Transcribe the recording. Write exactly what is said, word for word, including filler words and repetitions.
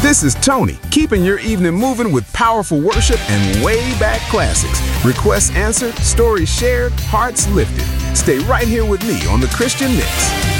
This is Tony, keeping your evening moving with powerful worship and way back classics. Requests answered, stories shared, hearts lifted. Stay right here with me on The Christian Mix.